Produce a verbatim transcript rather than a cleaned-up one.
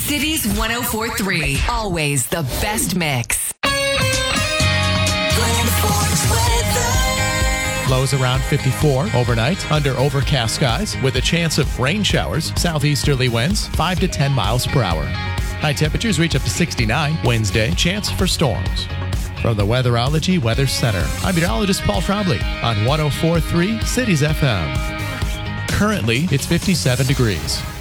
Cities one oh four point three. Always the best mix. Lows around fifty-four overnight under overcast skies with a chance of rain showers. Southeasterly winds five to ten miles per hour. High temperatures reach up to sixty-nine. Wednesday, chance for storms. From the Weatherology Weather Center, I'm meteorologist Paul Trombley on one oh four point three Cities F M. Currently, it's fifty-seven degrees.